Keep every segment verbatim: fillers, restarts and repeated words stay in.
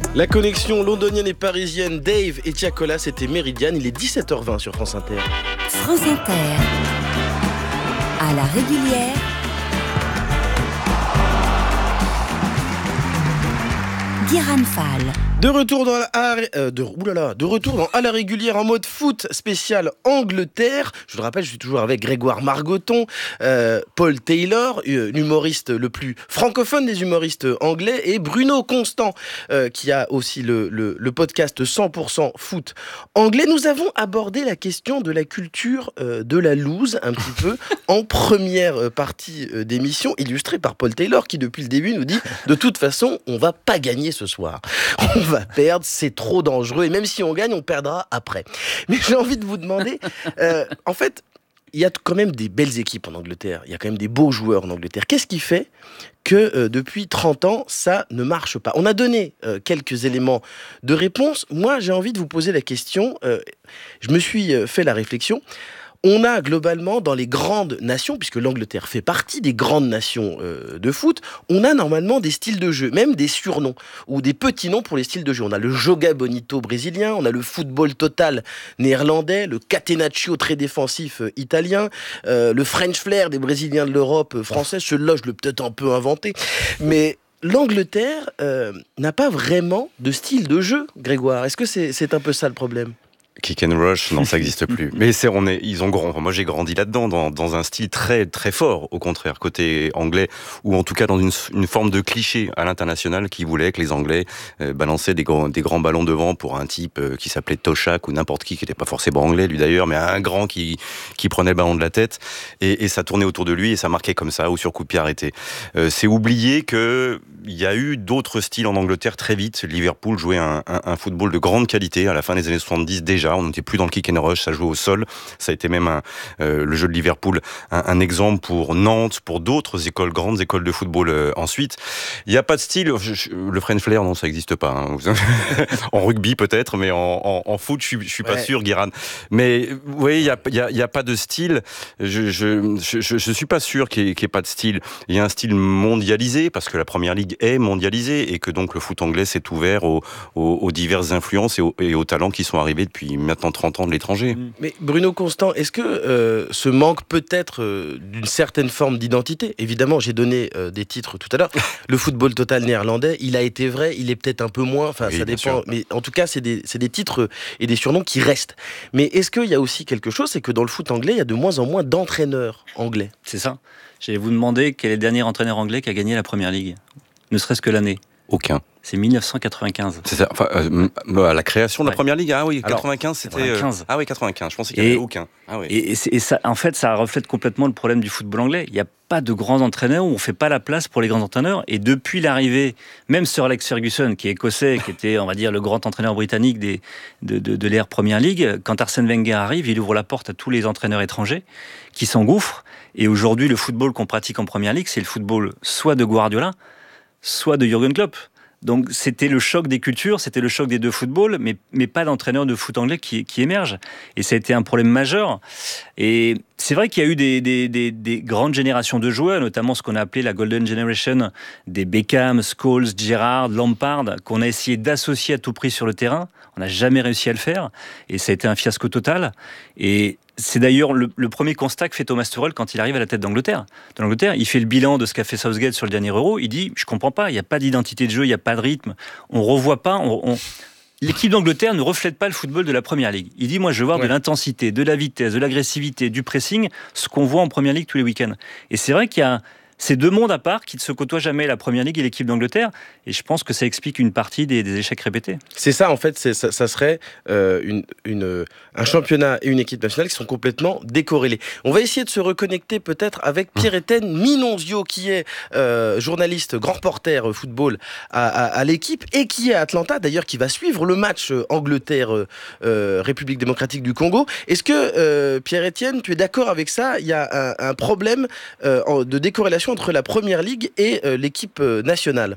La connexion londonienne et parisienne, Dave et Tiakola, c'était Méridiane. Il est dix-sept heures vingt sur France Inter. France Inter, à la régulière, Guérin Fall. De retour dans la, euh, de, oulala, de retour dans à la régulière en mode foot spécial Angleterre. Je le rappelle, je suis toujours avec Grégoire Margoton, euh, Paul Taylor, euh, l'humoriste le plus francophone des humoristes anglais, et Bruno Constant, euh, qui a aussi le, le, le podcast cent pour cent foot anglais. Nous avons abordé la question de la culture euh, de la loose un petit peu en première partie euh, d'émission, illustrée par Paul Taylor, qui depuis le début nous dit de toute façon, on va pas gagner ce soir. On va perdre, c'est trop dangereux, et même si on gagne, on perdra après. Mais j'ai envie de vous demander, euh, en fait, il y a quand même des belles équipes en Angleterre, il y a quand même des beaux joueurs en Angleterre. Qu'est-ce qui fait que euh, depuis trente ans, ça ne marche pas? On a donné euh, quelques éléments de réponse. Moi, j'ai envie de vous poser la question, euh, je me suis euh, fait la réflexion. On a globalement dans les grandes nations, puisque l'Angleterre fait partie des grandes nations euh, de foot, on a normalement des styles de jeu, même des surnoms, ou des petits noms pour les styles de jeu. On a le Joga Bonito brésilien, on a le football total néerlandais, le Catenaccio très défensif euh, italien, euh, le French Flair des Brésiliens de l'Europe euh, française, celui-là je l'ai peut-être un peu inventé, mais l'Angleterre euh, n'a pas vraiment de style de jeu, Grégoire. Est-ce que c'est, c'est un peu ça le problème ? Kick and rush, non, ça n'existe plus. Mais c'est, on est, ils ont grand. Moi, j'ai grandi là-dedans, dans, dans un style très, très fort, au contraire, côté anglais, ou en tout cas dans une, une forme de cliché à l'international qui voulait que les Anglais euh, balançaient des grands, des grands ballons devant pour un type euh, qui s'appelait Toshak ou n'importe qui, qui n'était pas forcément anglais, lui d'ailleurs, mais un grand qui, qui prenait le ballon de la tête et, et ça tournait autour de lui et ça marquait comme ça, ou sur coup de pied arrêté. Euh, c'est oublier que il y a eu d'autres styles en Angleterre très vite. Liverpool jouait un, un, un football de grande qualité à la fin des années soixante-dix déjà. On n'était plus dans le kick and rush, ça jouait au sol. Ça a été même un, euh, le jeu de Liverpool, un, un exemple pour Nantes, pour d'autres écoles, grandes écoles de football euh, ensuite. Il n'y a pas de style. Je, je, le French Flair, non, ça n'existe pas. Hein. En rugby peut-être, mais en, en, en foot, je ne suis pas ouais. sûr, Guérin. Mais vous voyez, il n'y a, y a, y a pas de style. Je ne je, je, je, je suis pas sûr qu'il n'y ait, qu'il y ait pas de style. Il y a un style mondialisé, parce que la Première Ligue est mondialisée, et que donc le foot anglais s'est ouvert aux, aux, aux diverses influences et aux, et aux talents qui sont arrivés depuis maintenant trente ans de l'étranger. Mais Bruno Constant, est-ce que euh, ce manque peut-être euh, d'une certaine forme d'identité? Évidemment, j'ai donné euh, des titres tout à l'heure. Le football total néerlandais, il a été vrai, il est peut-être un peu moins, enfin oui, ça dépend. Sûr. Mais en tout cas, c'est des, c'est des titres et des surnoms qui restent. Mais est-ce qu'il y a aussi quelque chose, c'est que dans le foot anglais, il y a de moins en moins d'entraîneurs anglais? C'est ça. J'allais vous demander quel est le dernier entraîneur anglais qui a gagné la Première Ligue, ne serait-ce que l'année. Aucun. C'est dix-neuf cent quatre-vingt-quinze. C'est ça. Enfin, euh, la création de la ouais. Première Ligue. Ah oui, quatre-vingt-quinze, c'était. quatre-vingt-quinze. Euh, ah oui, quatre-vingt-quinze. Je pensais qu'il n'y avait aucun. Ah oui. Et, et, et ça, en fait, ça reflète complètement le problème du football anglais. Il n'y a pas de grands entraîneurs où on ne fait pas la place pour les grands entraîneurs. Et depuis l'arrivée, même Sir Alex Ferguson, qui est écossais, qui était, on va dire, le grand entraîneur britannique des, de, de, de l'ère Première Ligue, quand Arsène Wenger arrive, il ouvre la porte à tous les entraîneurs étrangers qui s'engouffrent. Et aujourd'hui, le football qu'on pratique en Première Ligue, c'est le football soit de Guardiola, soit de Jürgen Klopp. Donc c'était le choc des cultures, c'était le choc des deux footballs, mais, mais pas d'entraîneur de foot anglais qui, qui émerge. Et ça a été un problème majeur. Et c'est vrai qu'il y a eu des, des, des, des grandes générations de joueurs, notamment ce qu'on a appelé la Golden Generation, des Beckham, Scholes, Gerrard, Lampard, qu'on a essayé d'associer à tout prix sur le terrain. On n'a jamais réussi à le faire. Et ça a été un fiasco total. Et c'est d'ailleurs le, le premier constat que fait Thomas Tuchel quand il arrive à la tête d'Angleterre. Dans l'Angleterre, il fait le bilan de ce qu'a fait Southgate sur le dernier Euro. Il dit, je comprends pas, il n'y a pas d'identité de jeu, il n'y a pas de rythme. On revoit pas... On, on... L'équipe d'Angleterre ne reflète pas le football de la Première Ligue. Il dit, moi, je veux voir ouais. de l'intensité, de la vitesse, de l'agressivité, du pressing, ce qu'on voit en Première Ligue tous les week-ends. Et c'est vrai qu'il y a ces deux mondes à part qui ne se côtoient jamais, la Première Ligue et l'équipe d'Angleterre. Et je pense que ça explique une partie des, des échecs répétés. C'est ça, en fait, c'est, ça, ça serait euh, une, une, un championnat et une équipe nationale qui sont complètement décorrélés. On va essayer de se reconnecter peut-être avec Pierre-Étienne Minonzio, qui est euh, journaliste, grand reporter football à, à, à l'équipe et qui est à Atlanta, d'ailleurs, qui va suivre le match Angleterre-République euh, démocratique du Congo. Est-ce que, euh, Pierre-Étienne, tu es d'accord avec ça? Il y a un, un problème euh, de décorrélation entre la Première Ligue et euh, l'équipe euh, nationale.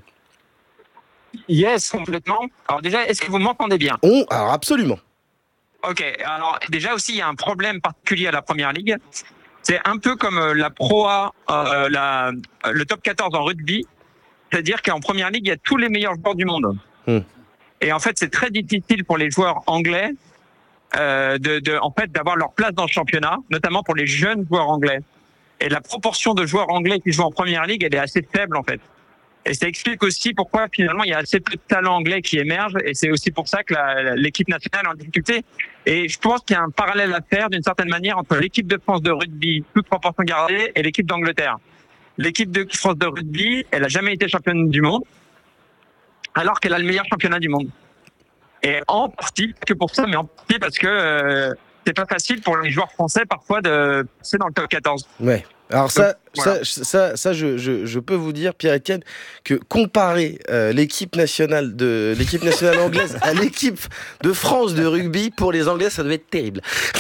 Yes, complètement. Alors déjà, est-ce que vous m'entendez bien? On, alors absolument. Ok, alors déjà aussi, il y a un problème particulier à la Première Ligue. C'est un peu comme la Pro A, euh, la, le top quatorze en rugby. C'est-à-dire qu'en Première Ligue, il y a tous les meilleurs joueurs du monde. Hmm. Et en fait, c'est très difficile pour les joueurs anglais euh, de, de, en fait, d'avoir leur place dans le championnat, notamment pour les jeunes joueurs anglais. Et la proportion de joueurs anglais qui jouent en première ligue, elle est assez faible en fait. Et ça explique aussi pourquoi finalement il y a assez peu de talents anglais qui émergent. Et c'est aussi pour ça que la, l'équipe nationale est en difficulté. Et je pense qu'il y a un parallèle à faire d'une certaine manière entre l'équipe de France de rugby, toute proportion gardée, et l'équipe d'Angleterre. L'équipe de France de rugby, elle a jamais été championne du monde, alors qu'elle a le meilleur championnat du monde. Et en partie, que pour ça, mais en partie parce que euh, c'est pas facile pour les joueurs français parfois de passer dans le top quatorze. Ouais. Alors ça, voilà. ça, ça, ça, je, je, je peux vous dire, Pierre-Etienne, que comparer euh, l'équipe nationale de l'équipe nationale anglaise à l'équipe de France de rugby, pour les Anglais, ça devait être terrible.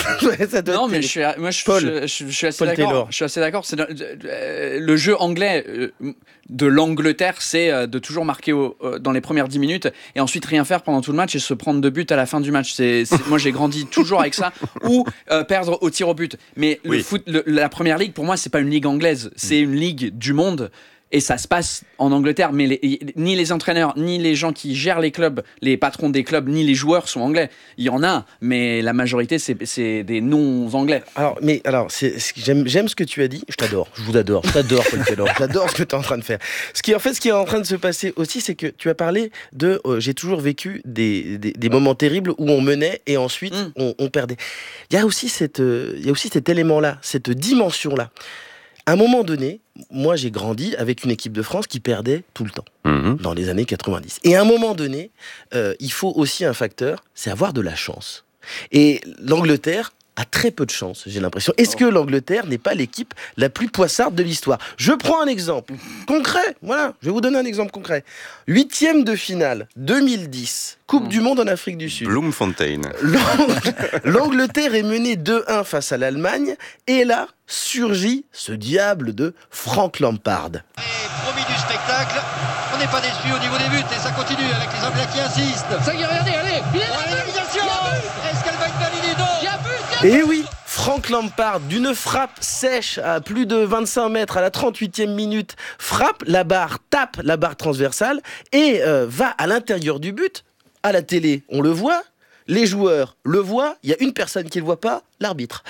ça devait Non, être mais terrible. je suis, moi, je, Paul. je, je, je suis assez Paul d'accord. Taylor. Je suis assez d'accord. C'est le, le jeu anglais euh, de l'Angleterre, c'est euh, de toujours marquer au, euh, dans les premières dix minutes et ensuite rien faire pendant tout le match et se prendre deux buts à la fin du match. C'est, c'est, moi, j'ai grandi toujours avec ça, ou euh, perdre au tir au but. Mais le Oui. foot, le, la première ligue, pour moi, c'est pas une ligue anglaise, c'est une ligue du monde. Et ça se passe en Angleterre, mais les, ni les entraîneurs, ni les gens qui gèrent les clubs, les patrons des clubs, ni les joueurs sont anglais. Il y en a, mais la majorité, c'est, c'est des non-anglais. Alors, mais alors, c'est, c'est- j'aime, j'aime ce que tu as dit. Je t'adore. Je vous adore. Je t'adore, Paul Taylor. J'adore ce que tu es en train de faire. Ce qui, en fait, ce qui est en train de se passer aussi, c'est que tu as parlé de. euh, j'ai toujours vécu des, des, des moments terribles où on menait et ensuite Mm. on, on perdait. Il y a aussi cette, euh, il y a aussi cet élément-là, cette dimension-là. À un moment donné, moi, j'ai grandi avec une équipe de France qui perdait tout le temps Mhm. dans les années quatre-vingt-dix. Et à un moment donné, euh, il faut aussi un facteur, c'est avoir de la chance. Et l'Angleterre a très peu de chance, j'ai l'impression. Est-ce que l'Angleterre n'est pas l'équipe la plus poissarde de l'histoire ? Je prends un exemple concret, voilà, je vais vous donner un exemple concret. Huitième de finale, deux mille dix, Coupe Mm. du Monde en Afrique du Sud. Bloemfontein. L'Ang- L'Angleterre est menée deux un face à l'Allemagne, et là surgit ce diable de Frank Lampard. Et promis du spectacle, on n'est pas déçu au niveau des buts et ça continue avec les Anglais qui insistent. Ça y est, regardez, allez, il est Oh, là, l'égalisation. Est-ce qu'elle va être validée? Non. il y a but, il y a Et oui, Frank Lampard, d'une frappe sèche à plus de vingt-cinq mètres à la trente-huitième minute, frappe la barre, tape la barre transversale et euh, va à l'intérieur du but. À la télé, on le voit, les joueurs le voient, il y a une personne qui ne le voit pas, l'arbitre.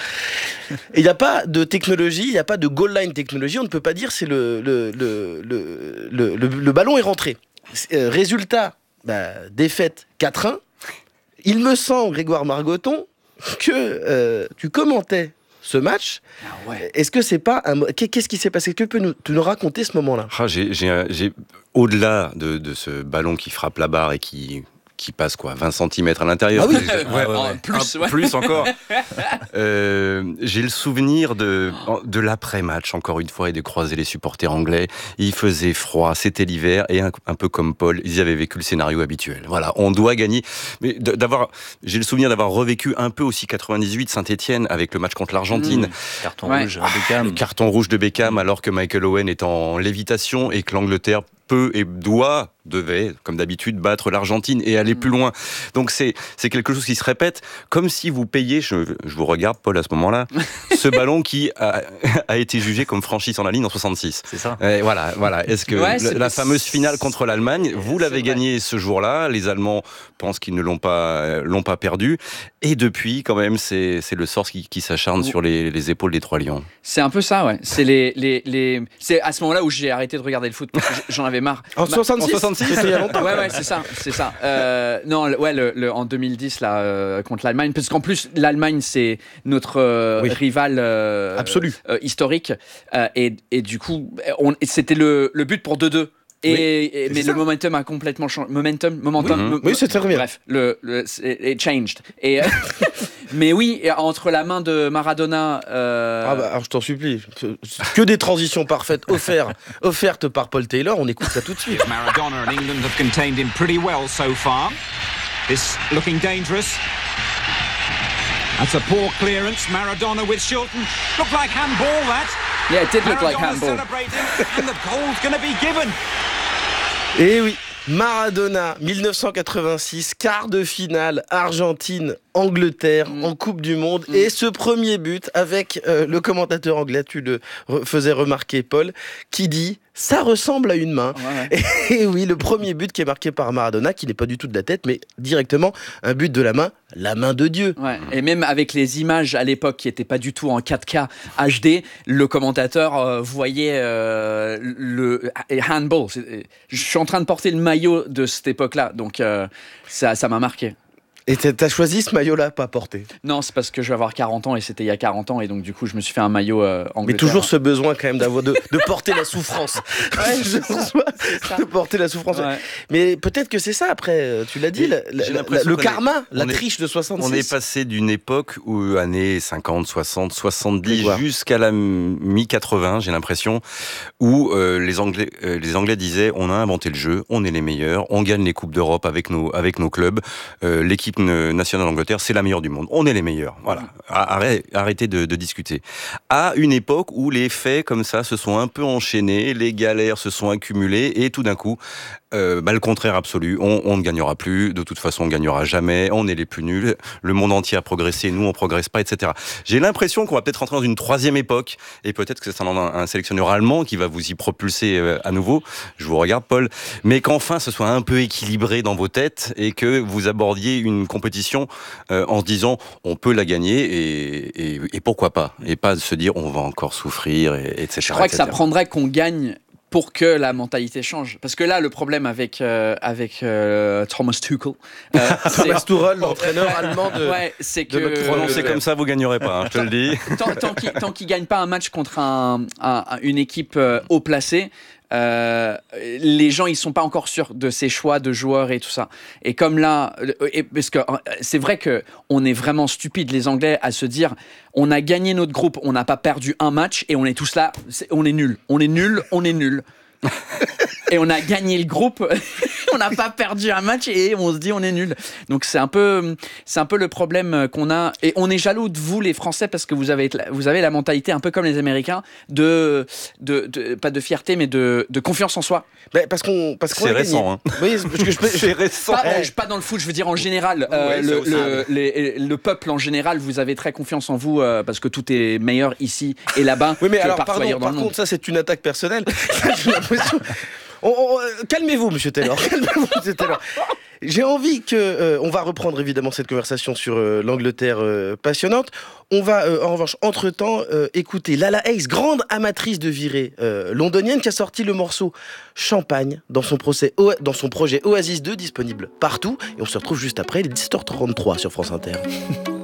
Et il n'y a pas de technologie, il n'y a pas de goal line technologie, on ne peut pas dire c'est le, le, le, le, le, le- le ballon est rentré. Euh, résultat, bah, défaite quatre un. Il me semble, Grégoire Margoton, que euh, tu commentais ce match. Ah ouais. Est-ce que c'est pas un... mo- Qu'est- Qu'est-ce qui s'est passé? Que peux nous, tu nous raconter ce moment-là? Ah, j'ai, j'ai, un- j'ai- au-delà de, de ce ballon qui frappe la barre et qui, qui passe quoi, vingt centimètres à l'intérieur. Ah oui. J'ai- Ouais, en plus, Un- ouais. plus encore. Euh, j'ai le souvenir de, de l'après-match, encore une fois, et de croiser les supporters anglais. Il faisait froid, c'était l'hiver, et un, un peu comme Paul, ils avaient vécu le scénario habituel. Voilà, on doit gagner. Mais d- d'avoir, j'ai le souvenir d'avoir revécu un peu aussi quatre-vingt-dix-huit Saint-Étienne avec le match contre l'Argentine. Mmh. Carton Ouais. rouge, Ah, Beckham. le carton rouge de Beckham, alors que Michael Owen est en lévitation et que l'Angleterre peut et doit, devait, comme d'habitude, battre l'Argentine et aller plus loin. Donc c'est, c'est quelque chose qui se répète, comme si vous payiez, je, je vous regarde Paul à ce moment-là, ce ballon qui a, a été jugé comme franchi sur la ligne en soixante-six. C'est ça. Et voilà, voilà. Est-ce que Ouais, la, c'est- la fameuse finale contre l'Allemagne, vous c'est l'avez vrai. gagnée ce jour-là, les Allemands pensent qu'ils ne l'ont pas, euh, l'ont pas perdu, et depuis, quand même, c'est, c'est le sort qui, qui s'acharne Ou- sur les, les épaules des Trois Lions. C'est un peu ça, ouais. C'est les, les, les... c'est à ce moment-là où j'ai arrêté de regarder le foot parce que j'en avais marre. En Bah, soixante-six, en soixante-six, c'était il y a longtemps. Ouais, ouais, c'est ça, c'est ça. Euh, non, le- ouais, le, le- en deux mille dix, là, euh, contre l'Allemagne, parce qu'en plus, l'Allemagne, c'est notre euh, Oui. rival euh, Absolu. euh, historique. Euh, et, et du coup, on, c'était le, le but pour deux deux. Et, et- mais c'est le ça. momentum a complètement changé. Momentum, momentum. Oui. mo- Oui, c'est très bien. Bref, le, le c'est- it changed. Et euh, mais oui, et entre la main de Maradona. euh, Ah bah, alors je t'en supplie. Que, que des transitions parfaites offertes, offertes par Paul Taylor, on écoute ça tout de suite. Maradona and England have contained him pretty well so far. This looking dangerous. That's a poor clearance. Maradona with Shilton. Looked like handball, that. yeah, it did look like Maradona's handball. celebrating, and the goal's going to be given. Et oui, Maradona, dix-neuf cent quatre-vingt-six, quart de finale, Argentine-Angleterre Mm. en Coupe du Monde. Et ce premier but avec euh, le commentateur anglais, tu le re- faisais remarquer Paul, qui dit ça ressemble à une main. Ouais, ouais. Et oui, le premier but qui est marqué par Maradona, qui n'est pas du tout de la tête, mais directement un but de la main, la main de Dieu. Ouais. Et même avec les images à l'époque qui n'étaient pas du tout en quatre K H D, le commentateur euh, voyait euh, le handball. C'est- Je suis en train de porter le maillot de cette époque-là, donc euh, ça, ça m'a marqué. Et t'as t'as choisi ce maillot-là, pas porté. Non, c'est parce que je vais avoir quarante ans et c'était il y a quarante ans et donc du coup je me suis fait un maillot euh, Mais Angleterre. toujours ce besoin quand même d'avoir de, de porter la souffrance. Ouais, Je reçois ça. de porter la souffrance. Ouais. Mais peut-être que c'est ça après, euh, tu l'as dit, Mais la- j'ai la- l'impression le qu'on est- karma, la on est- triche de soixante-six. On est passé d'une époque où années cinquante, soixante, soixante-dix Grégoire. jusqu'à la mi quatre-vingts, j'ai l'impression, où euh, les Anglais euh, les Anglais disaient on a inventé le jeu, on est les meilleurs, on gagne les coupes d'Europe avec nos avec nos clubs, euh, l'équipe euh, nationale d'Angleterre c'est la meilleure du monde, on est les meilleurs. Voilà, Arrête- arrêtez de, de discuter. À une époque où les faits comme ça se sont un peu enchaînés, les galères se sont accumulées et tout d'un coup Euh, bah, le contraire absolu, on, on ne gagnera plus, de toute façon on ne gagnera jamais, on est les plus nuls, le monde entier a progressé, nous on progresse pas, et cetera. J'ai l'impression qu'on va peut-être rentrer dans une troisième époque, et peut-être que c'est un, un sélectionneur allemand qui va vous y propulser euh, à nouveau, je vous regarde Paul, mais qu'enfin ce soit un peu équilibré dans vos têtes, et que vous abordiez une compétition euh, en se disant on peut la gagner, et, et, et pourquoi pas, et pas se dire on va encore souffrir, et, etc. Je crois que ça et cetera. prendrait qu'on gagne pour que la mentalité change. Parce que là, le problème avec, euh, avec euh, Thomas Tuchel, euh, c'est- Thomas Tuchel, l'entraîneur allemand de... ouais, c'est que de notre Prononcé Euh, comme ça, vous gagnerez pas, hein, je te le dis. tant, tant qu'il tant qu'il gagne pas un match contre un, un- une équipe euh, haut placée, euh, les gens ils sont pas encore sûrs de ses choix de joueurs et tout ça. Et comme là, et, parce que euh, c'est vrai que on est vraiment stupides les Anglais à se dire on a gagné notre groupe, on n'a pas perdu un match et on est tous là, c'est- on est nuls, on est nuls, on est nuls. Et on a gagné le groupe, on n'a pas perdu un match et on se dit on est nul. Donc c'est un peu, c'est un peu le problème qu'on a. Et on est jaloux de vous les Français parce que vous avez, vous avez la mentalité un peu comme les Américains de, de, de pas de fierté mais de, de confiance en soi. Mais parce qu'on, parce qu'on C'est a gagné. récent, hein. Oui, parce que je peux- C'est récent. Pas, Eh. euh, pas dans le foot, je veux dire en général. Euh, Ouais, ça le, aussi. le, les- le peuple en général, vous avez très confiance en vous euh, parce que tout est meilleur ici et là-bas Oui, mais que alors, partout pardon, ailleurs dans par le monde. contre, ça, c'est une attaque personnelle. J'ai l'impression. On- on- euh, calmez-vous, monsieur Taylor. Calmez-vous, monsieur Taylor. J'ai envie que. euh, on va reprendre évidemment cette conversation sur euh, l'Angleterre euh, passionnante. On va, euh, en revanche, entre-temps, euh, écouter Lala Ace, grande amatrice de virée euh, londonienne, qui a sorti le morceau Champagne dans son, procès, O- dans son projet Oasis deux, disponible partout. Et on se retrouve juste après, il est dix heures trente-trois sur France Inter.